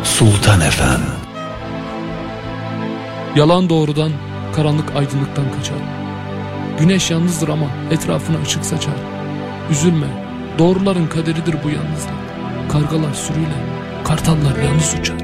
Sultan Efem. Yalan doğrudan, karanlık aydınlıktan kaçar. Güneş yalnızdır ama etrafına ışık saçar. Üzülme, doğruların kaderidir bu yalnızlık. Kargalar sürüyle, kartallar yalnız uçar.